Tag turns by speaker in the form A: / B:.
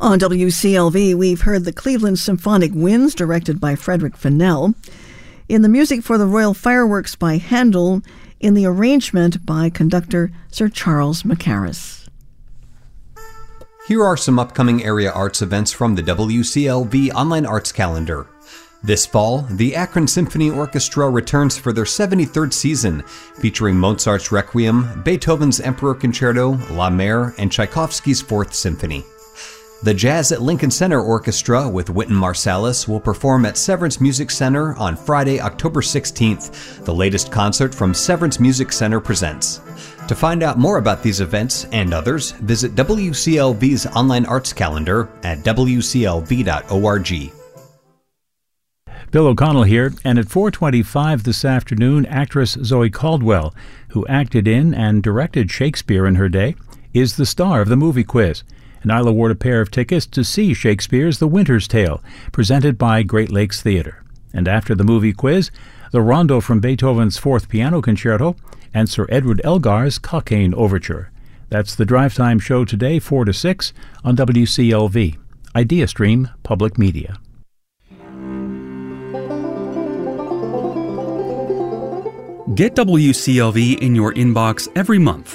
A: On WCLV, we've heard the Cleveland Symphonic Winds, directed by Frederick Fennell, in the music for the Royal Fireworks by Handel, in the arrangement by conductor Sir Charles Mackerras.
B: Here are some upcoming area arts events from the WCLV Online Arts Calendar. This fall, the Akron Symphony Orchestra returns for their 73rd season, featuring Mozart's Requiem, Beethoven's Emperor Concerto, La Mer, and Tchaikovsky's Fourth Symphony. The Jazz at Lincoln Center Orchestra with Wynton Marsalis will perform at Severance Music Center on Friday, October 16th, the latest concert from Severance Music Center presents. To find out more about these events and others, visit WCLV's online arts calendar at wclv.org.
C: Bill O'Connell here, and at 4:25 this afternoon, actress Zoe Caldwell, who acted in and directed Shakespeare in her day, is the star of the movie quiz. And I'll award a pair of tickets to see Shakespeare's The Winter's Tale, presented by Great Lakes Theatre. And after the movie quiz, the rondo from Beethoven's Fourth Piano Concerto and Sir Edward Elgar's Cockaigne Overture. That's the Drive Time show today, 4 to 6, on WCLV. IdeaStream Public Media.
D: Get WCLV in your inbox every month